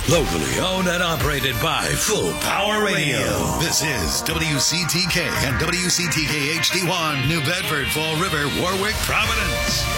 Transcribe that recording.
Locally owned and operated by Full Power Radio. This is WCTK and WCTK HD1, New Bedford, Fall River, Warwick, Providence.